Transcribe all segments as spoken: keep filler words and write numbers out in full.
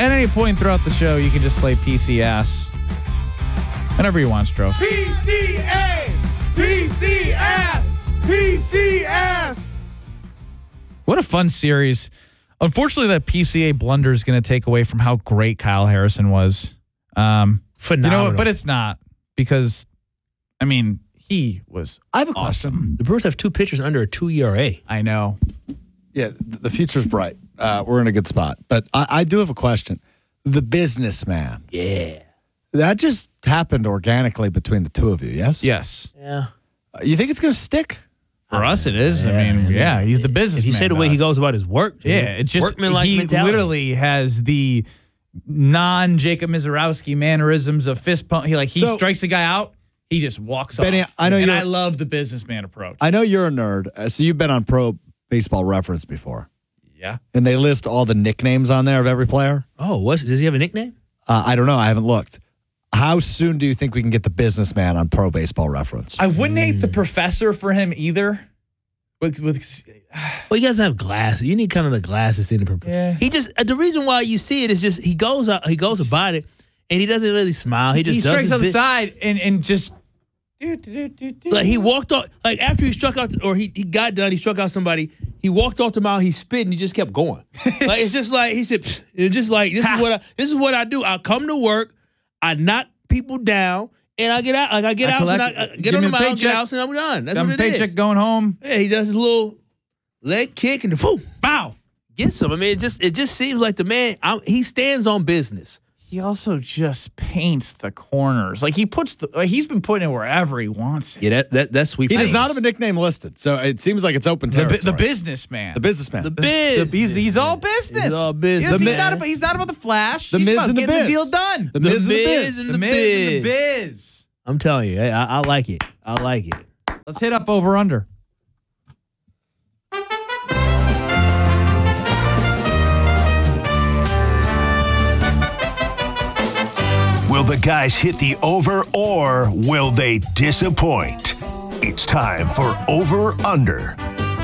at any point throughout the show, you can just play P C S. Whenever you want, Stroh. P C A! P C S! P C S! What a fun series. Unfortunately, that P C A blunder is going to take away from how great Kyle Harrison was. Um, Phenomenal. You know, but it's not because, I mean, he was I have a awesome. question. The Brewers have two pitchers under a two E R A. I know. Yeah, th- the future's bright. Uh, we're in a good spot. But I, I do have a question. The businessman. Yeah. That just happened organically between the two of you, yes? Yes. Yeah. Uh, You think it's going to stick? For us, it is. I mean, yeah, he's the businessman. If you say the way he goes about his work, dude, yeah, it's just workman-like he mentality. literally has the non-Jacob Mizorowski mannerisms of fist pump. He like he So- strikes a guy out, he just walks Benny, off. I know and you're- I love the businessman approach. I know you're a nerd, uh, so you've been on Pro Baseball Reference before. yeah. And they list all the nicknames on there of every player. Oh, what, does he have a nickname? Uh, I don't know. I haven't looked. How soon do you think we can get the businessman on Pro Baseball Reference? I wouldn't hate the professor for him either. With, with Well, you guys have glasses. You need kind of the glasses thing to prepare. Yeah. He just uh, the reason why you see it is just he goes out, he goes about it, and he doesn't really smile. He just he does strikes his on the bit. side and and just do, do, do, do, Like he walked off, like after he struck out, or he, he got done, he struck out somebody. He walked off the mound, he spit, and he just kept going. Like it's just like he said, "Pfft." It's just like this is what I, this is what I do. I come to work, I knock people down, and I get out. Like I get I out, collect- and I, I give get on me the the mound, get paycheck. out, and I'm done. That's I'm what it paycheck is. going home. Yeah, he does his little leg kick and the boom, Bow. gets him. I mean, it just it just seems like the man. I'm, he stands on business. He also just paints the corners. Like he puts the like he's been putting it wherever he wants it. Yeah, that that that's sweet. He does pains. not have a nickname listed, so it seems like it's open The, territory. bu- the businessman. The businessman. The The- biz. he's, he's all business. He's all business. Yes, The he's, mi- not about, he's not about the flash. The he's Miz about and the getting the biz. deal done. The The Miz and the Miz biz. and The the Miz and the biz. biz. I'm telling you, I, I like it. I like it. Let's hit up over under. Will the guys hit the over or will they disappoint? It's time for Over Under.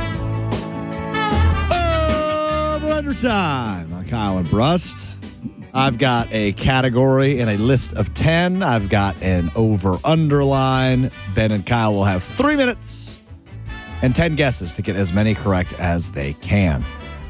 Over under time on Kyle and Brust. I've got a category and a list of ten. I've got an over underline. Ben and Kyle will have three minutes and ten guesses to get as many correct as they can.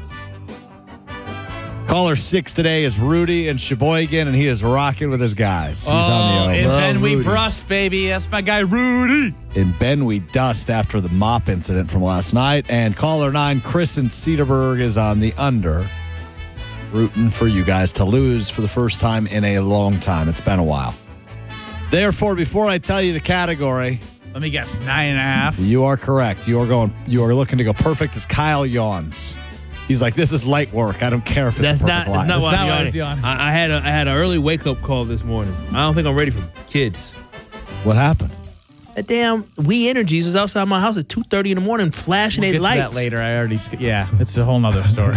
Caller six today is Rudy in Sheboygan, and he is rocking with his guys. He's oh, on the and over. then we Rudy. brust, baby. That's my guy, Rudy. In Ben, we dust after the mop incident from last night. And caller nine, Chris in Cedarburg, is on the under. Rooting for you guys to lose for the first time in a long time. It's been a while. Therefore, before I tell you the category, Let me guess, nine and a half. you are correct. You are going. You are looking to go perfect as Kyle yawns. He's like, this is light work. I don't care if it's That's a not. perfect That's line. not That's why not I'm why I yawning. was yawning. I, I had a I had an early wake up call this morning. I don't think I'm ready for kids. What happened? That damn We Energies was outside my house at two thirty in the morning, flashing We'll their get to lights. that later. I already, sk- yeah, it's a whole nother story.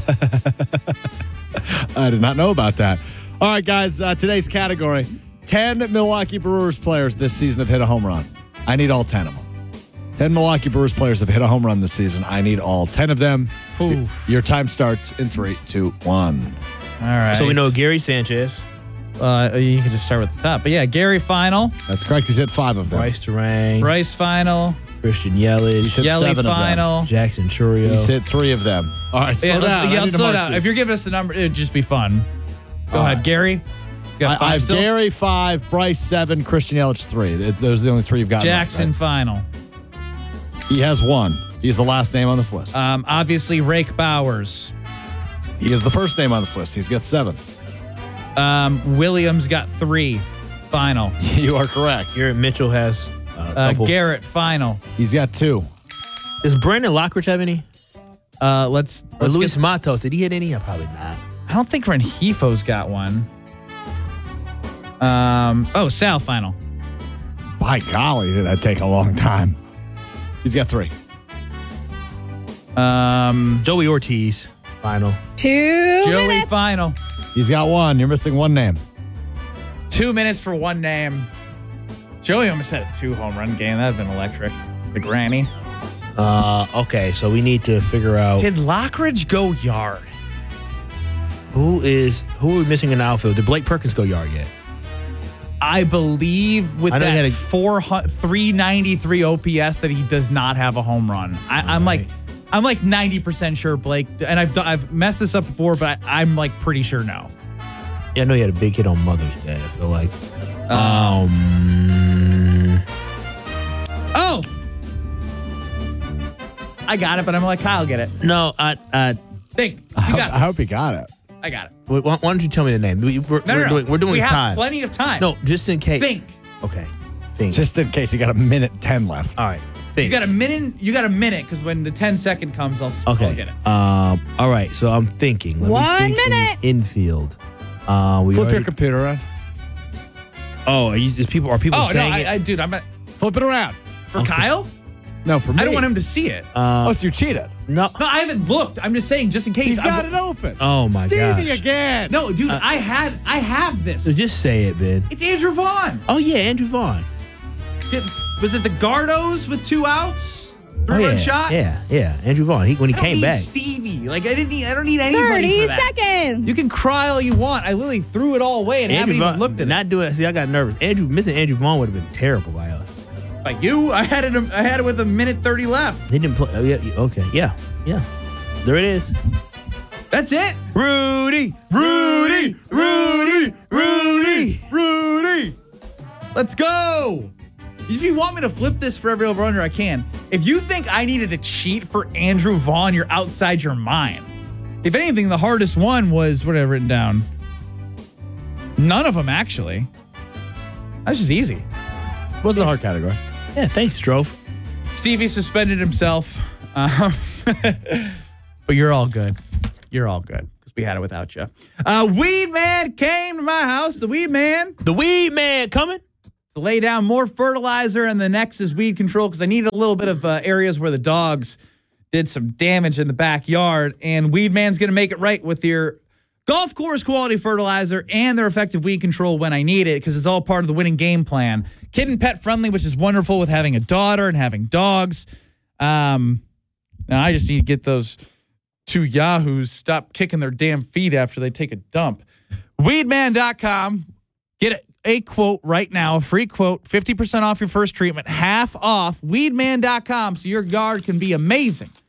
I did not know about that. All right, guys. Uh, today's category: ten Milwaukee Brewers players this season have hit a home run. I need all ten of them. ten Milwaukee Brewers players have hit a home run this season. I need all ten of them. Ooh. Your time starts in three, two, one. All right. So we know Gary Sanchez, Uh, you can just start with the top. But yeah, Gary Final, That's correct. He's hit five of them. Bryce Terang, Bryce Final, Christian Yelich, hit Yelly seven of them. Final. Jackson Churio. He's hit three of them. All right, slow Yeah, let's- down. I yeah, need to slow mark down. this. If you're giving us the number, it'd just be fun. Go All ahead, right. Gary. You got I, five I have still? Gary five, Bryce seven, Christian Yelich three. Th- Those are the only three you've got. Jackson Final. He has one. He's the last name on this list. Um, obviously, Rake Bowers. he is the first name on this list. He's got seven. Um, Williams got three. Final. You are correct. Garrett Mitchell has uh, a Uh, couple. Garrett Final. He's got two. Does Brandon Lockridge have any? Uh, let's. Or let's Luis get- Matos? Did he hit any? Uh, probably not. I don't think Renjifo's got one. Um. Oh, Sal Final. By golly, did that take a long time. He's got three. Um. Joey Ortiz, final. Two Joey minutes. Final. He's got one. You're missing one name. Two minutes for one name. Joey almost had a two home run game. That'd been electric. The granny. Uh, okay, so we need to figure out. Did Lockridge go yard? Who is who are we missing in the outfield? Did Blake Perkins go yard yet? I believe with I know he that had a- four three ninety-three O P S that he does not have a home run. I, I'm like, right. I'm like ninety percent sure Blake, and I've done, I've messed this up before, but I, I'm like pretty sure no. Yeah, I know he had a big hit on Mother's Day. I feel like. Uh, Um. Oh, I got it, but I'm gonna let Kyle get it. No, I. I Think you I, got I hope he got it. I got it. why, why don't you tell me the name? We, we're, No, we're no, no. doing. We're doing we have time. plenty of time. No, just in case. Think. Okay. Think. Just in case you got a minute ten left. all right. Think. You got a minute. You got a minute because when the ten second comes, I'll, Okay. I'll get it. Um. All right. So I'm thinking. Let me One think in minute. Infield. Uh. We Flip already, your computer around. Oh, are you, is people are people Oh no, saying I, it? I, dude, I'm at, Flip it around. for Kyle. No, for me. I don't want him to see it. Uh, Oh, so you cheated. no. No, I haven't looked. I'm just saying, just in case. He's got I'm- it open. Oh my Stevie gosh. again. No, dude, I had, I have this. So just say it, Ben. It's Andrew Vaughn. Oh yeah, Andrew Vaughn. Did- Was it the Gardos with two outs, Oh three yeah. run shot? Yeah. Yeah. Andrew Vaughn. He when he I don't came need back. Stevie. Like I didn't need. I don't need anybody thirty for that. seconds. You can cry all you want. I literally threw it all away and Andrew haven't Vaughn even looked at not doing. See, I got nervous. Andrew missing Andrew Vaughn would have been terrible by us. it. Like you, I had it. I had it with a minute thirty left. He didn't play. Oh, yeah, yeah, okay. Yeah. Yeah. There it is. That's it. Rudy. Rudy. Rudy. Rudy. Rudy. Let's go. If you want me to flip this for every over under, I can. If you think I needed to cheat for Andrew Vaughn, you're outside your mind. If anything, the hardest one was what I've written down. None of them actually. That's just easy. What's the hard category? Yeah. Thanks, Strove. Stevie suspended himself. Um, but you're all good. You're all good because we had it without you. Uh, Weed Man came to my house. The Weed Man The Weed Man coming. to lay down more fertilizer, and the next is weed control because I needed a little bit of uh, areas where the dogs did some damage in the backyard. And Weed Man's going to make it right with your golf course quality fertilizer and their effective weed control when I need it because it's all part of the winning game plan. Kid and pet friendly, which is wonderful with having a daughter and having dogs. Um, now I just need to get those two yahoos stop kicking their damn feet after they take a dump. Weedman dot com. Get a quote right now, a free quote, fifty percent off your first treatment, half off, weedman dot com, so your yard can be amazing.